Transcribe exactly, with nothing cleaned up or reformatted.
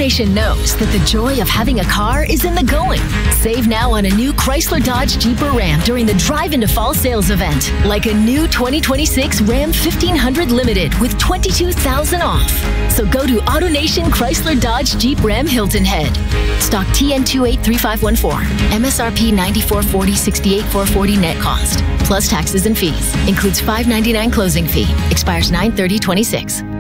AutoNation knows that the joy of having a car is in the going. Save now on a new Chrysler Dodge Jeep or Ram during the Drive into Fall sales event, like a new twenty twenty-six Ram fifteen hundred Limited with twenty-two thousand dollars off. So go to AutoNation Chrysler Dodge Jeep Ram Hilton Head. Stock T N two eight three five one four. M S R P ninety-four forty, sixty-eight four forty net cost, plus taxes and fees. Includes five ninety-nine closing fee. Expires nine thirty twenty-six.